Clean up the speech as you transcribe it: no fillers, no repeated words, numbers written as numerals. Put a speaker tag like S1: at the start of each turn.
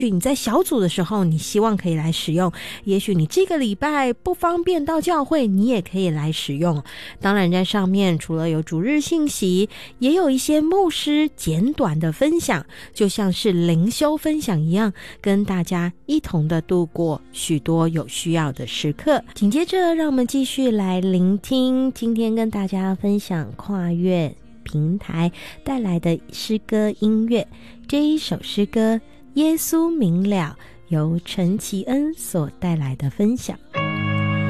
S1: 你在小组的时候你希望可以来使用，也许你这个礼拜不方便到教会，你也可以来使用。当然在上面除了有主日信息，也有一些牧师简短的分享，就像是灵修分享一样，跟大家一同的度过许多有需要的时刻。紧接着让我们继续来聆听今天跟大家分享跨越平台带来的诗歌音乐。这一首诗歌耶稣明了，由陈其恩所带来的分享。